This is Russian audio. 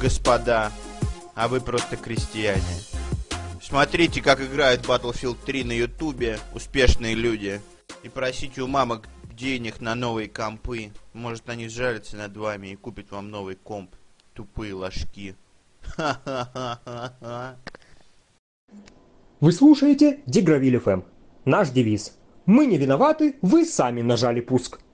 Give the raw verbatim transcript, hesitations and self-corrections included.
господа, а вы просто крестьяне. Смотрите, как играют Battlefield три на ютубе успешные люди. И просите у мамок денег на новые компы. Может, они сжалятся над вами и купят вам новый комп. Тупые ложки. Ха-ха-ха-ха-ха. Вы слушаете Дигравиль эф эм. Наш девиз: мы не виноваты, вы сами нажали пуск.